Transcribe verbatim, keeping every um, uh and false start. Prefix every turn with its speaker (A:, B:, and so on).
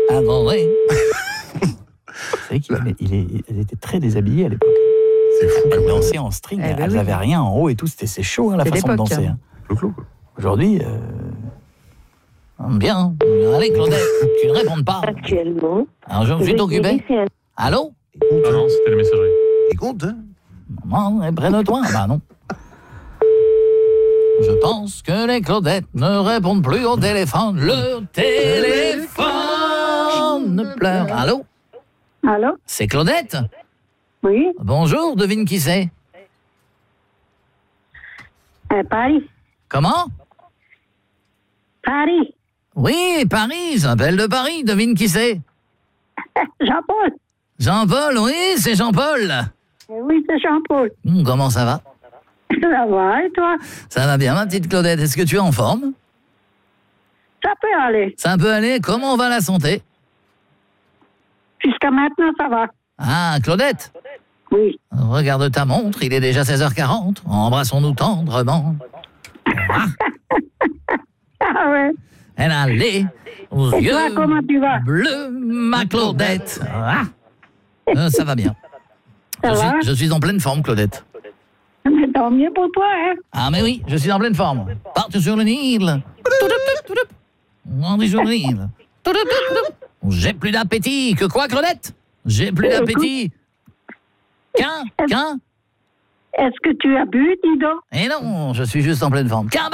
A: Ah bon, oui. Vous savez qu'il est, il est, il était très déshabillé à l'époque.
B: C'est fou.
A: Elle dansait en string,
C: Eh ben
A: elles
C: oui.
A: n'avaient rien en haut et tout, c'était c'est chaud hein, la
C: C'est
A: façon de
C: l'époque,
A: danser.
C: hein.
A: Hein.
B: Clo-clo, quoi.
A: Aujourd'hui, euh... bien. Allez Claudette, tu ne réponds pas.
D: Actuellement.
A: Alors je suis occupé. Allô?
E: Ah non, c'était la messagerie.
B: Écoute, hein.
A: Non, près de toi. Bah non. Je pense que les Claudettes ne répondent plus au téléphone. Le téléphone pleure. Allô?
D: Allô?
A: C'est Claudette?
D: Oui,
A: Bonjour, devine qui c'est?
D: à Paris.
A: Comment?
D: Paris.
A: Oui, Paris, j'appelle de Paris, devine qui c'est?
D: Jean-Paul.
A: Jean-Paul, oui, c'est Jean-Paul.
D: Eh oui, c'est Jean-Paul.
A: Hum, comment ça va?
D: Ça va, et toi?
A: Ça va bien, ma petite Claudette, est-ce que tu es en forme?
D: Ça peut aller.
A: Ça peut aller, comment va la santé?
D: Jusqu'à maintenant, ça va.
A: Ah, Claudette?
D: Oui.
A: Regarde ta montre, il est déjà seize heures quarante. Embrassons-nous tendrement. Ah,
D: Ah ouais.
A: elle a les aux
D: Et
A: yeux
D: toi, comment tu vas?
A: bleus, ma Claudette. Ah, euh, ça va bien.
D: Ça
A: je,
D: va?
A: suis, je suis en pleine forme, Claudette.
D: Mais tant mieux pour toi, hein?
A: Ah, mais oui, je suis en pleine forme. Parti sur le Nil. On dit sur le Nil. J'ai plus d'appétit. Que quoi, Claudette? J'ai plus d'appétit. Qu'un, qu'un.
D: Est-ce que tu as bu, dis donc?
A: Eh non, je suis juste en pleine forme. Qu'un